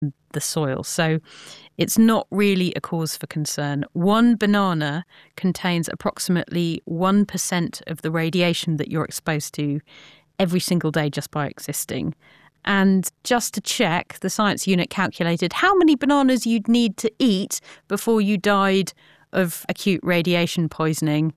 the soil. So it's not really a cause for concern. One banana contains approximately 1% of the radiation that you're exposed to every single day just by existing. And just to check, the science unit calculated how many bananas you'd need to eat before you died of acute radiation poisoning.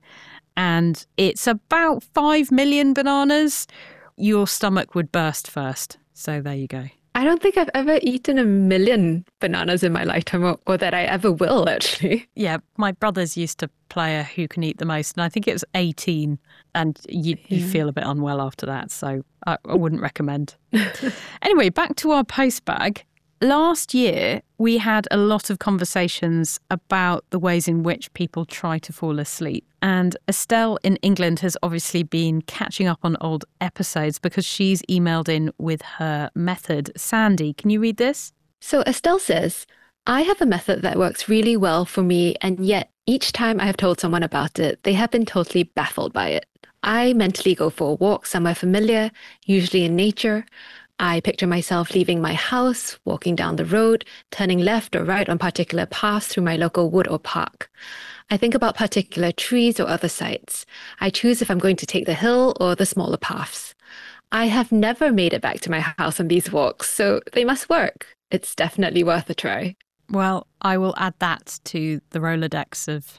And it's about 5 million bananas. Your stomach would burst first. So there you go. I don't think I've ever eaten 1,000,000 bananas in my lifetime, or that I ever will, actually. Yeah, my brothers used to play a who can eat the most, and I think it was 18, and you feel a bit unwell after that, so I wouldn't recommend. Anyway, back to our postbag. Last year, we had a lot of conversations about the ways in which people try to fall asleep. And Estelle in England has obviously been catching up on old episodes because she's emailed in with her method. Sandy, can you read this? So Estelle says, I have a method that works really well for me, and yet each time I have told someone about it, they have been totally baffled by it. I mentally go for a walk somewhere familiar, usually in nature. I picture myself leaving my house, walking down the road, turning left or right on particular paths through my local wood or park. I think about particular trees or other sites. I choose if I'm going to take the hill or the smaller paths. I have never made it back to my house on these walks, so they must work. It's definitely worth a try. Well, I will add that to the Rolodex of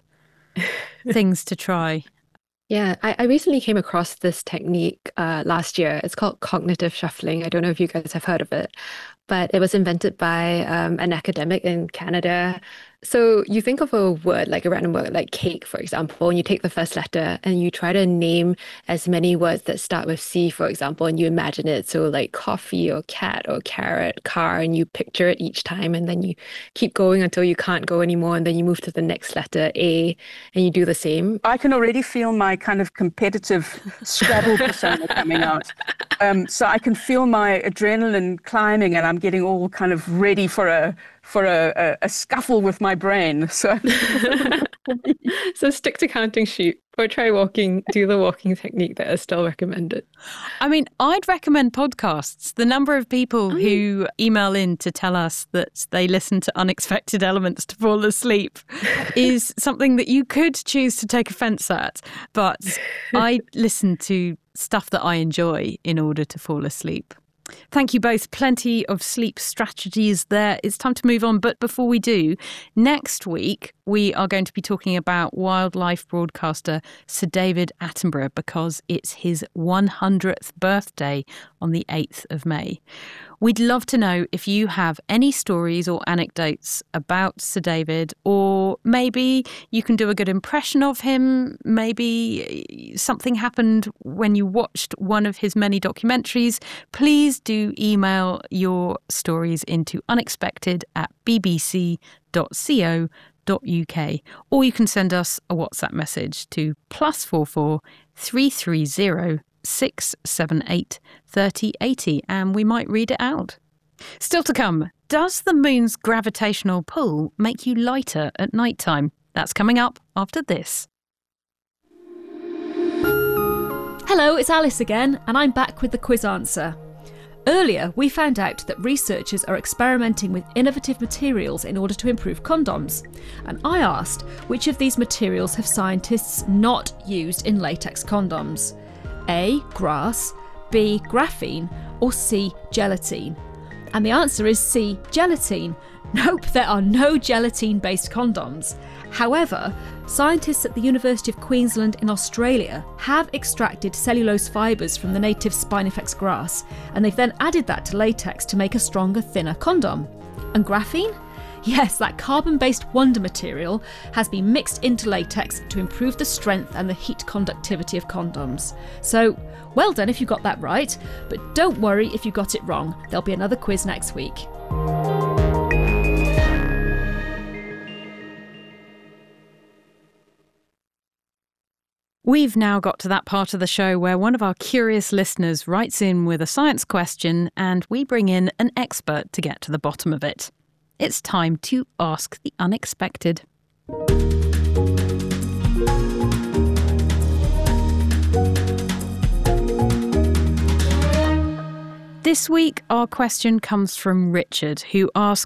things to try. Yeah, I recently came across this technique last year. It's called cognitive shuffling. I don't know if you guys have heard of it, but it was invented by an academic in Canada. So you think of a word, like a random word, like cake, for example, and you take the first letter and you try to name as many words that start with C, for example, and you imagine it. So like coffee or cat or carrot, car, and you picture it each time, and then you keep going until you can't go anymore, and then you move to the next letter, A, and you do the same. I can already feel my kind of competitive Scrabble persona coming out. So I can feel my adrenaline climbing, and I'm getting all kind of ready for a scuffle with my brain. So stick to counting sheep or try walking, do the walking technique that Estelle recommended. I mean, I'd recommend podcasts. The number of people who email in to tell us that they listen to unexpected elements to fall asleep is something that you could choose to take offence at. But I listen to stuff that I enjoy in order to fall asleep. Thank you both. Plenty of sleep strategies there. It's time to move on. But before we do, next week, we are going to be talking about wildlife broadcaster Sir David Attenborough because it's his 100th birthday on the 8th of May. We'd love to know if you have any stories or anecdotes about Sir David, or maybe you can do a good impression of him. Maybe something happened when you watched one of his many documentaries. Please do email your stories into unexpected@bbc.co.uk, or you can send us a WhatsApp message to +44 330 678 3080, and we might read it out. Still to come, does the moon's gravitational pull make you lighter at night time? That's coming up after this. Hello, it's Alice again, and I'm back with the quiz answer. Earlier, we found out that researchers are experimenting with innovative materials in order to improve condoms. And I asked which of these materials have scientists not used in latex condoms? A, grass, B, graphene, or C, gelatine? And the answer is C, gelatine. Nope, there are no gelatine-based condoms. However, scientists at the University of Queensland in Australia have extracted cellulose fibres from the native Spinifex grass, and they've then added that to latex to make a stronger, thinner condom. And graphene? Yes, that carbon-based wonder material has been mixed into latex to improve the strength and the heat conductivity of condoms. So, well done if you got that right, but don't worry if you got it wrong. There'll be another quiz next week. We've now got to that part of the show where one of our curious listeners writes in with a science question and we bring in an expert to get to the bottom of it. It's time to ask the unexpected. This week, our question comes from Richard, who asks,